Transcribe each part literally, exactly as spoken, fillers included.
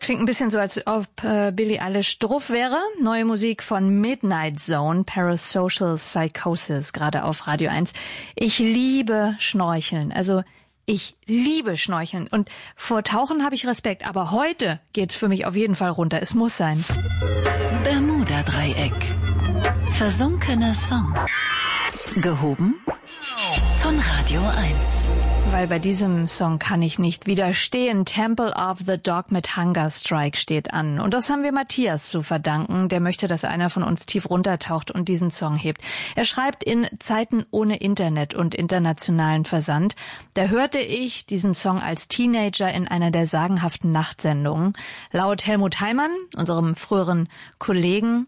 Klingt ein bisschen so, als ob äh, Billie Eilish drauf wäre. Neue Musik von Midnight Zone, Parasocial Psychosis, gerade auf Radio eins. Ich liebe Schnorcheln, also ich liebe Schnorcheln und vor Tauchen habe ich Respekt, aber heute geht's für mich auf jeden Fall runter. Es muss sein. Bermuda-Dreieck. Versunkene Songs. Gehoben von Radio eins. Weil bei diesem Song kann ich nicht widerstehen. Temple of the Dog mit Hunger Strike steht an. Und das haben wir Matthias zu verdanken. Der möchte, dass einer von uns tief runtertaucht und diesen Song hebt. Er schreibt, in Zeiten ohne Internet und internationalen Versand, da hörte ich diesen Song als Teenager in einer der sagenhaften Nachtsendungen. Laut Helmut Heimann, unserem früheren Kollegen,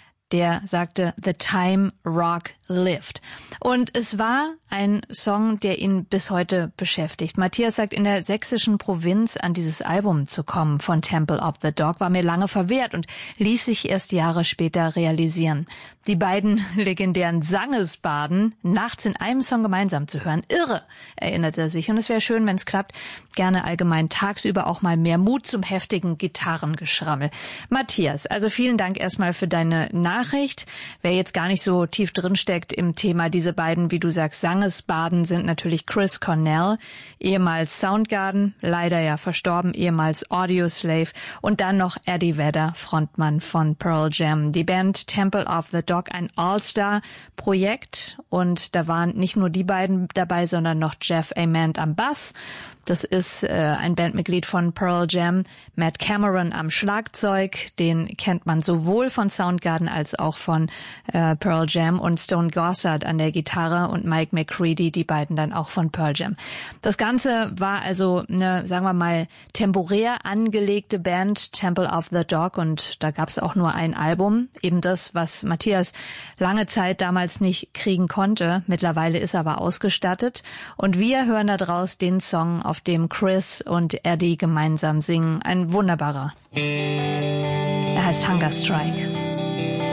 der sagte, The Time Rock Lived. Und es war ein Song, der ihn bis heute beschäftigt. Matthias sagt, in der sächsischen Provinz an dieses Album zu kommen von Temple of the Dog war mir lange verwehrt und ließ sich erst Jahre später realisieren. Die beiden legendären Sangesbaden nachts in einem Song gemeinsam zu hören. Irre, erinnert er sich. Und es wäre schön, wenn es klappt. Gerne allgemein tagsüber auch mal mehr Mut zum heftigen Gitarrengeschrammel. Matthias, also vielen Dank erstmal für deine Nachricht. Wer jetzt gar nicht so tief drin steckt im Thema, diese beiden, wie du sagst, Sangesbaden sind natürlich Chris Cornell, ehemals Soundgarden, leider ja verstorben, ehemals Audioslave und dann noch Eddie Vedder, Frontmann von Pearl Jam. Die Band Temple of the Dog, ein All-Star-Projekt und da waren nicht nur die beiden dabei, sondern noch Jeff Ament am Bass. Das ist äh, ein Bandmitglied von Pearl Jam, Matt Cameron am Schlagzeug, den kennt man sowohl von Soundgarden als auch von äh, Pearl Jam und Stone Gossard an der Gitarre und Mike McCready, die beiden dann auch von Pearl Jam. Das Ganze war also eine, sagen wir mal, temporär angelegte Band, Temple of the Dog, und da gab es auch nur ein Album, eben das, was Matthias lange Zeit damals nicht kriegen konnte. Mittlerweile ist er aber ausgestattet und wir hören da draus den Song, auf dem Chris und Eddie gemeinsam singen. Ein wunderbarer. Er heißt Hunger Strike.